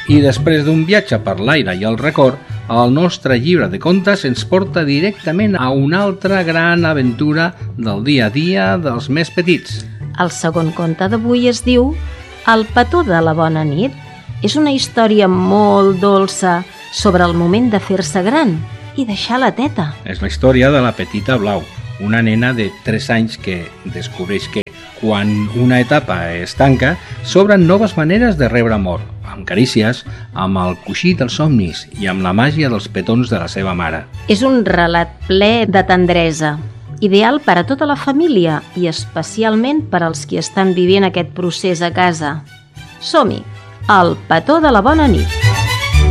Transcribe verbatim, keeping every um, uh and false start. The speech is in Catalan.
I després d'un viatge per l'aire i el record, el nostre llibre de contes ens porta directament a una altra gran aventura del dia a dia dels més petits. El segon conte d'avui es diu El petó de la bona nit. És una història molt dolça sobre el moment de fer-se gran i deixar la teta. És la història de la petita Blau, una nena de tres anys que descobreix que quan una etapa es tanca, s'obren noves maneres de rebre amor, amb carícies, amb el coixí dels somnis i amb la màgia dels petons de la seva mare. És un relat ple de tendresa, ideal per a tota la família i especialment per als qui estan vivint aquest procés a casa. Som-hi, El petó de la bona nit.